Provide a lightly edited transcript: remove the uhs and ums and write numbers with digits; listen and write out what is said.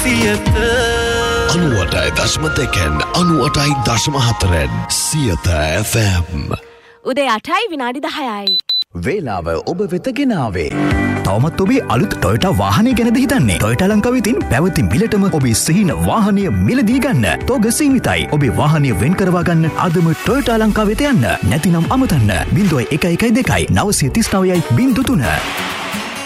Siyatha 98.2 98.4 Siyatha FM. උදේ 8යි විනාඩි 10යි. වේලාව ඔබ වෙත ගෙනාවේ. තවමත් ඔබේ අලුත් ටොයෝටා වාහනය ගැනද හිතන්නේ? ටොයෝටා ලංකාවෙතින් පැවති මිලටම ඔබේ සිහින වාහනය මිලදී ගන්න. තෝග සීමිතයි. ඔබේ වාහනය වෙන් කරවා ගන්න අදම ටොයෝටා ලංකාවෙත යන්න. නැතිනම් අමතන්න 0112 939 03